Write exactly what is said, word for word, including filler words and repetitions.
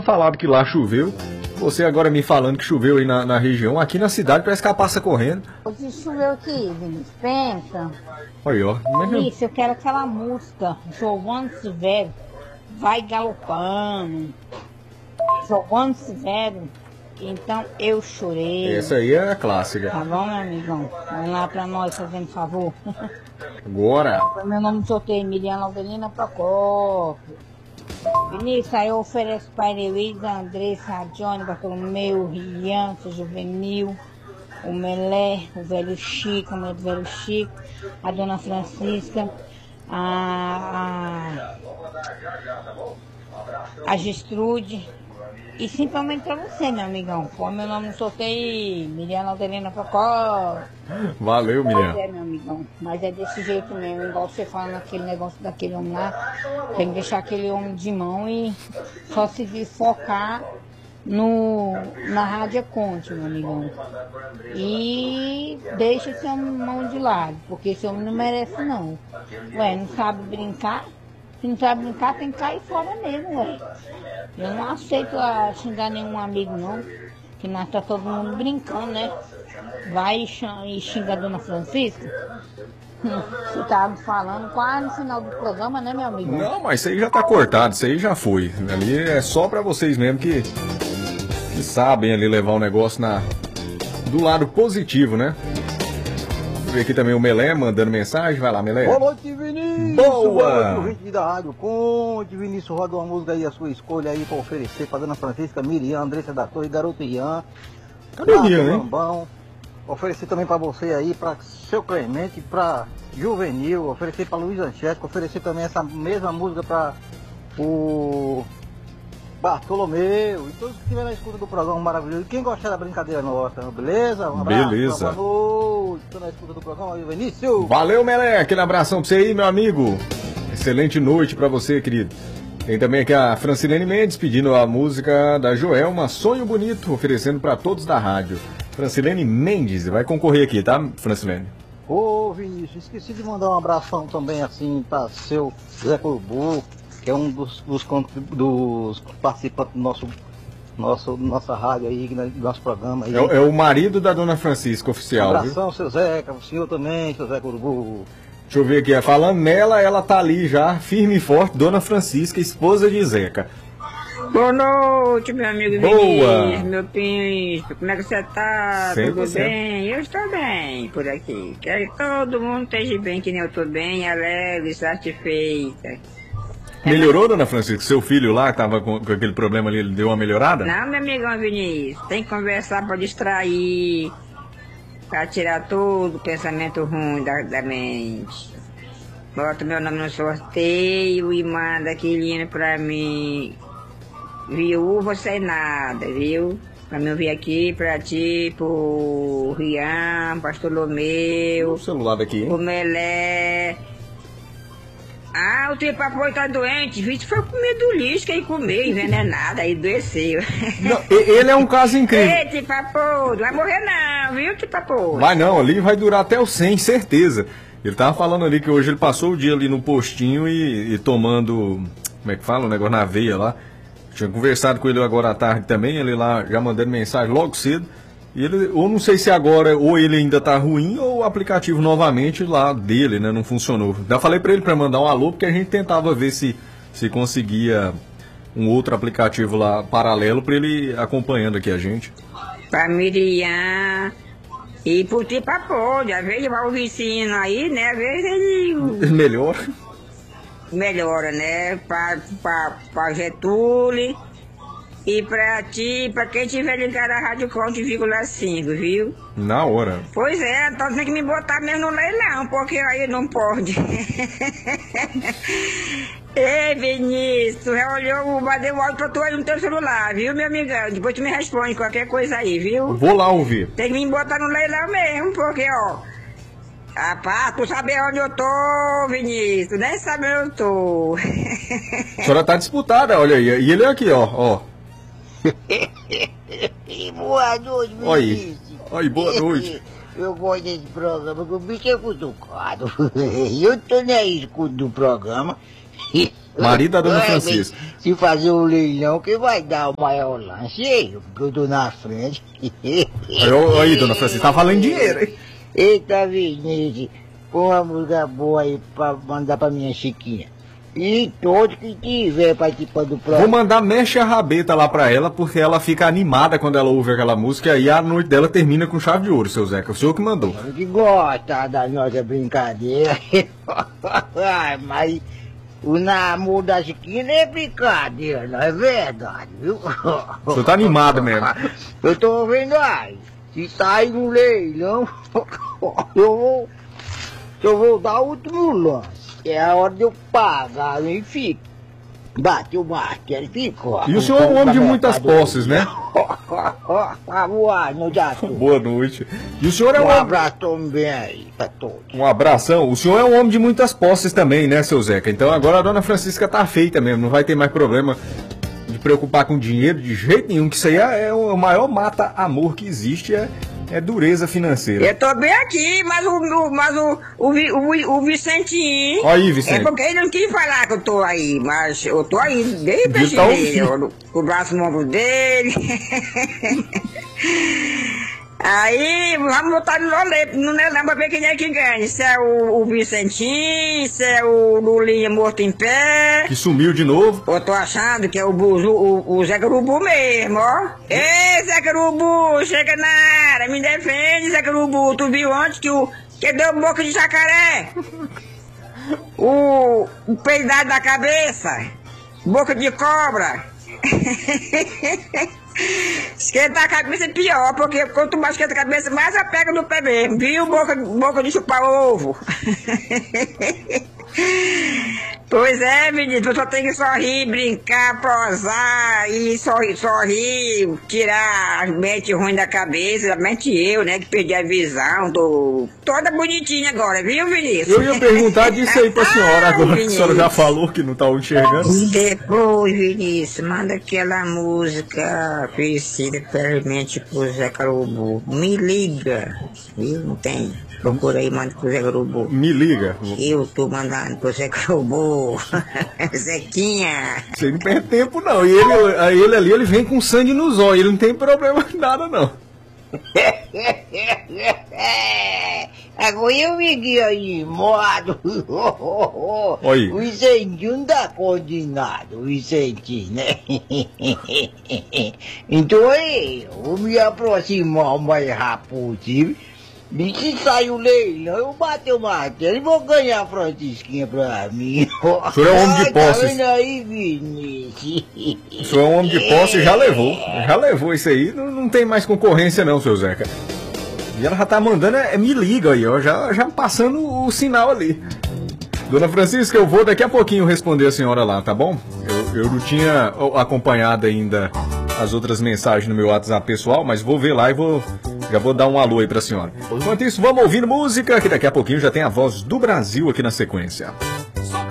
falado que lá choveu. Você agora me falando que choveu aí na, na região. Aqui na cidade parece que ela passa correndo. Hoje choveu aqui, Vinícius. Pensa. Olha, ó. Vinícius, eu quero aquela música. Giovanni Severo. Vai galopando. Giovanni Severo. Então eu chorei. Essa aí é a clássica. Tá bom, meu amigão? Vai lá pra nós, fazendo favor. Agora. Meu nome de sorteio, Miriam Alvelina Procópio. Vinícius, aí eu ofereço para a Heloísa, a Andressa, a Johnny, Bartolomeu, o Rian, o Juvenil, o Melé, o velho Chico, a mãe do velho Chico, a dona Francisca, a, a, a Gestrude. E simplesmente para você, meu amigão. Põe meu nome no sorteio, Miriam Alvelina Procópio. Valeu, Miriam. É, meu amigão, mas é desse jeito mesmo, igual você fala naquele negócio daquele homem lá, tem que deixar aquele homem de mão e só se focar no, na Rádio Conte, meu amigão. E deixa esse homem mão de lado, porque esse homem não merece não. Ué, não sabe brincar? Se não sabe brincar, tem que cair fora mesmo, ué. Eu não aceito a xingar nenhum amigo não, que nós tá todo mundo brincando, né? Vai e xinga a dona Francisca. Você estava falando quase no final do programa, né, meu amigo? Não, mas isso aí já tá cortado, isso aí já foi. Ali é só pra vocês mesmo que, que sabem ali levar o negócio na, do lado positivo, né? Vou ver aqui também o Melé mandando mensagem. Vai lá, Melé. Boa noite, Vinícius. Boa! Boa noite, da Rádio Conte. Vinícius, roda uma música aí, a sua escolha aí pra oferecer pra dona Francisca, Miriam, Andressa da Torre, Garoto Ian. Cadê o Ian, hein? Bambão. Oferecer também pra você aí, pra seu Clemente, pra Juvenil, oferecer pra Luiz Anchete, oferecer também essa mesma música pra o Bartolomeu e todos que estiverem na escuta do programa maravilhoso. Quem gostar da brincadeira nossa, beleza? Um abraço, beleza. Boa noite, tô na escuta do programa, Vinícius. Valeu, Melé, aquele abração pra você aí, meu amigo. Excelente noite pra você, querido. Tem também aqui a Francilene Mendes pedindo a música da Joelma, Sonho Bonito, oferecendo pra todos da rádio. Francilene Mendes, vai concorrer aqui, tá, Francilene? Ô, Vinícius, esqueci de mandar um abração também, assim, para seu Zé Corbu, que é um dos, dos, dos participantes do nosso, nosso, nossa rádio aí, do nosso programa. Aí. É, é o marido da dona Francisca, oficial, um abração, viu? seu Zeca, o senhor também, seu Zé Corbu. Deixa eu ver aqui, falando nela, ela tá ali já, firme e forte, dona Francisca, esposa de Zeca. Boa noite, meu amigo Boa. Vinícius, meu príncipe, como é que você tá? Sempre, Tudo sempre. bem? Eu estou bem por aqui. Quero que todo mundo esteja bem, que nem eu tô bem, alegre, satisfeita. Melhorou, dona Francisca? Seu filho lá, que tava com, com aquele problema ali, ele deu uma melhorada? Não, meu amigão Vinícius, tem que conversar pra distrair, pra tirar todo o pensamento ruim da, da mente. Bota meu nome no sorteio e manda aquele hino pra mim. Viúva sem nada, viu? Pra mim vir aqui, pra ti, pro Rian, Bartolomeu, O celular daqui, hein? o Melé. Ah, o teu papai tá doente, viu? Foi comer do lixo, que ele comeu, envenenado, aí adoeceu. Não, ele é um caso incrível. Ei, tio Papo, não vai morrer não, viu, tio Papo? Vai não, ali vai durar até o cem, certeza. Ele tava falando ali que hoje ele passou o dia ali no postinho e, e tomando, como é que fala, o negócio na veia lá. Tinha conversado com ele agora à tarde também, ele lá já mandando mensagem logo cedo. E ele, ou não sei se agora, ou ele ainda tá ruim, ou o aplicativo novamente lá dele, né, não funcionou. Já falei pra ele pra mandar um alô, porque a gente tentava ver se, se conseguia um outro aplicativo lá paralelo pra ele ir acompanhando aqui a gente. Pra Miriam e pro tio Papo, às vezes vai o vizinho aí, né, às vezes ele Melhor. melhora, né? Pra, pra, pra Getúlio e pra ti, pra quem tiver ligado a Rádio Conte vírgula cinco, viu? Na hora. Pois é, então tem que me botar mesmo no leilão, porque aí não pode. Ei, Vinícius, tu já olhou, bateu o áudio pra tu aí no teu celular, viu, meu amigão? Depois tu me responde qualquer coisa aí, viu? Vou lá ouvir. Tem que me botar no leilão mesmo, porque, ó... Rapaz, tu sabe onde eu tô, Vinícius, tu nem sabe onde eu tô. A senhora tá disputada, olha aí. E ele é aqui, ó, ó. Boa noite, Oi. Oi, boa noite. Eu gosto desse programa, que o bicho é cutucado. Eu tô nem escuto do programa. Marido da dona Ué, Francisca. Se fazer o leilão, quem vai dar o maior lance é eu, porque eu tô na frente. Aí, ô, aí, dona Francisca, tá falando dinheiro, hein? Eita, Vinícius, põe uma música boa aí pra mandar pra minha Chiquinha. E todos que tiver participando do Vou programa. mandar Mexe a Rabeta lá pra ela, porque ela fica animada quando ela ouve aquela música, e aí a noite dela termina com chave de ouro, seu Zeca. O senhor que mandou. A gente gosta da nossa brincadeira. Ai, mas o namoro da Chiquinha não é brincadeira, não é verdade, viu? O senhor tá animado mesmo. Eu tô vendo aí. Se sair no leilão, eu vou, eu vou dar o último lance. É a hora de eu pagar, e fica. Bate o martelo e ficou. E o senhor é um homem de muitas posses, né? Boa noite a todos. Boa noite. E o senhor é um Um homem... abraço também aí pra todos. Um abração. O senhor é um homem de muitas posses também, né, seu Zeca? Então agora a dona Francisca tá feita mesmo, não vai ter mais problema de preocupar com dinheiro de jeito nenhum, que isso aí é o maior mata-amor que existe, é, é dureza financeira. Eu tô bem aqui, mas o, o- mas o, o, Vi- o, o Vicentinho... Olha aí, Vicente. É porque ele não quis falar que eu tô aí, mas eu tô aí, bem Viu, pertinho tá dele, ouvindo. eu- com o braço no ombro dele. Aí, vamos botar no rolê, não lembro pra ver quem é que ganha. Se é o, o Vicentinho, se é o Lulinha morto em pé. Que sumiu de novo. Eu tô achando que é o, Buzu, o, o Zé Carubu mesmo, ó. Ei, Zé Carubu, chega na área, me defende, Zé Carubu. Tu viu ontem que o... que deu boca de jacaré? O... o peidado da cabeça. Boca de cobra. Esquentar a cabeça é pior, porque quanto mais esquenta a cabeça, mais ela pega no pé mesmo. Viu? Boca, boca de chupar ovo. Pois é, menino, só tem que sorrir, brincar, prosar e sorrir, sorrir, tirar a mente ruim da cabeça, a mente eu, né, que perdi a visão, tô toda bonitinha agora, viu, Vinícius? Eu ia perguntar disso aí pra senhora, Ai, agora que a senhora já Vinícius. falou que não tá enxergando. E depois, Vinícius, manda aquela música conhecida previamente pro Zé Carubu. Me liga, viu? Não tem. Procura aí, manda pro Zé Carubu. Me liga. Eu tô mandando pro Zé Carubu. Zequinha. Você não perde tempo, não. E ele, aí ele ali, ele vem com sangue nos olhos. Ele não tem problema com nada, não. Agora eu liguei aí, modo. Oi. O Vicentinho tá condenado, o Vicentinho, né? Então eu vou me aproximar o mais rápido possível. E se sair o leilão, eu bater o martelo e vou ganhar a Francisquinha pra mim. O senhor é um homem de Ai, tá posses. vendo aí, Vinícius? O senhor é um homem de posse e já levou. Já levou isso aí. Não, não tem mais concorrência, não, seu Zeca. E ela já tá mandando, é, me liga aí, ó. Já, já passando o sinal ali. Dona Francisca, eu vou daqui a pouquinho responder a senhora lá, tá bom? Eu, eu não tinha acompanhado ainda as outras mensagens no meu WhatsApp pessoal, mas vou ver lá e vou, já vou dar um alô aí pra senhora. Enquanto isso, vamos ouvindo música, que daqui a pouquinho já tem a voz do Brasil aqui na sequência. Só